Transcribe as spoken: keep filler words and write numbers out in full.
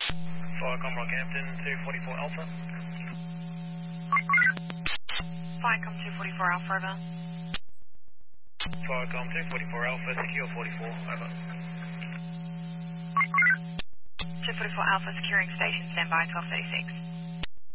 Firecom Rockhampton, two forty-four Alpha. Firecom two forty-four Alpha, over. Firecom two forty-four Alpha, secure forty-four, over. two forty-four Alpha, securing station, standby, twelve thirty-six.